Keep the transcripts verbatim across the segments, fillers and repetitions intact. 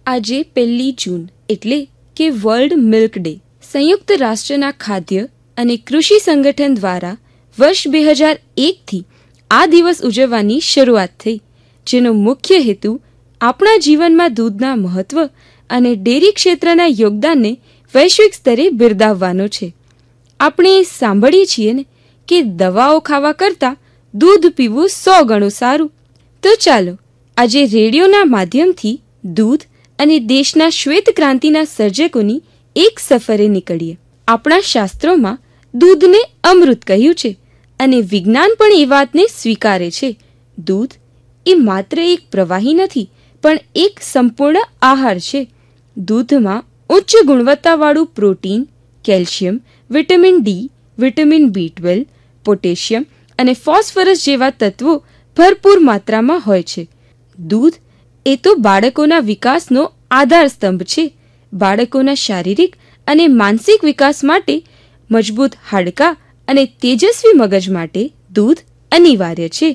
આજે પહેલી જૂન એટલે કે વર્લ્ડ મિલ્ક ડે સંયુક્ત રાષ્ટ્રના ખાદ્ય અને કૃષિ સંગઠન દ્વારા વર્ષ બે હજાર એકથી આ દિવસ ઉજવવાની શરૂઆત થઈ, જેનો મુખ્ય હેતુ આપણા જીવનમાં દૂધના મહત્વ અને ડેરી ક્ષેત્રના યોગદાનને વૈશ્વિક સ્તરે બિરદાવવાનો છે. આપણે સાંભળીએ છીએ ને કે દવાઓ ખાવા કરતાં દૂધ પીવું સો ગણું સારું. તો ચાલો આજે રેડિયોના માધ્યમથી દૂધ અને દેશના શ્વેત ક્રાંતિના સર્જકોની એક સફરે નીકળીએ. આપણા શાસ્ત્રોમાં દૂધને અમૃત કહ્યું છે અને વિજ્ઞાન પણ એ વાતને સ્વીકારે છે. દૂધ એ માત્ર એક પ્રવાહી નથી, પણ એક સંપૂર્ણ આહાર છે. દૂધમાં ઉચ્ચ ગુણવત્તાવાળું protein, calcium, vitamin D, vitamin B twelve, potassium અને ફોસ્ફરસ જેવા તત્વો ભરપૂર માત્રામાં હોય છે. દૂધ એ તો બાળકોના વિકાસનો આધાર સ્તંભ છે. બાળકોના શારીરિક અને માનસિક વિકાસ માટે, મજબૂત હાડકાં અને તેજસ્વી મગજ માટે દૂધ અનિવાર્ય છે.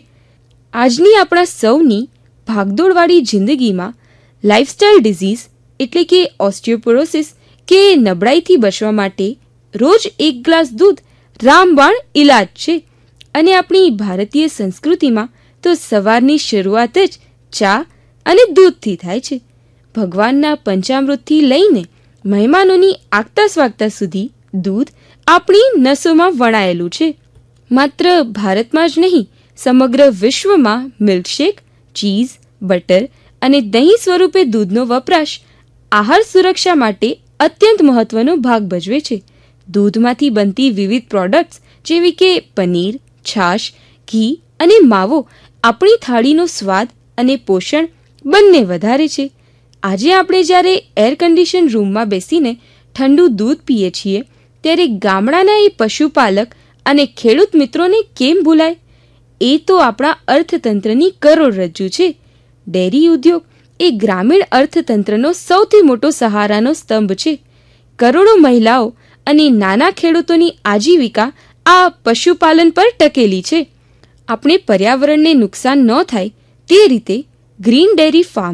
આજની આપણા સૌની ભાગદોડવાળી જિંદગીમાં લાઇફસ્ટાઇલ ડિઝીઝ એટલે કે ઓસ્ટિયોપોરોસિસ કે નબળાઈથી બચવા માટે રોજ એક ગ્લાસ દૂધ રામબાણ ઇલાજ છે. અને આપણી ભારતીય સંસ્કૃતિમાં તો સવારની શરૂઆત જ ચા અને દૂધથી થાય છે. ભગવાનના પંચામૃતથી લઈને મહેમાનોની આગતા સ્વાગતા સુધી દૂધ આપણી નસોમાં વણાયેલું છે. માત્ર ભારતમાં જ નહીં, સમગ્ર વિશ્વમાં મિલ્કશેક, ચીઝ, બટર અને દહીં સ્વરૂપે દૂધનો વપરાશ આહાર સુરક્ષા માટે અત્યંત મહત્વનો ભાગ ભજવે છે. દૂધમાંથી બનતી વિવિધ પ્રોડક્ટ્સ જેવી કે પનીર, છાશ, ઘી અને માવો આપણી થાળીનો સ્વાદ અને પોષણ બંને વધારે છે. આજે આપણે જ્યારે એર કન્ડિશન રૂમમાં બેસીને ઠંડુ દૂધ પીએ છીએ, ત્યારે ગામડાના એ પશુપાલક અને ખેડૂત મિત્રોને કેમ ભૂલાય? એ તો આપણા અર્થતંત્રની કરોડરજ્જુ છે. ડેરી ઉદ્યોગ એ ગ્રામીણ અર્થતંત્રનો સૌથી મોટો સહારાનો સ્તંભ છે. કરોડો મહિલાઓ અને નાના ખેડૂતોની આજીવિકા આ પશુપાલન પર ટકેલી છે. આપણે પર્યાવરણને નુકસાન ન થાય તે રીતે ગ્રીન ડેરી ફાર્મ